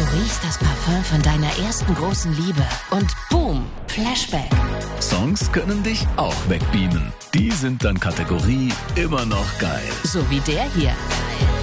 riechst das Parfum von deiner ersten großen Liebe und boom, Flashback. Songs können dich auch wegbeamen. Die sind dann Kategorie immer noch geil. So wie der hier.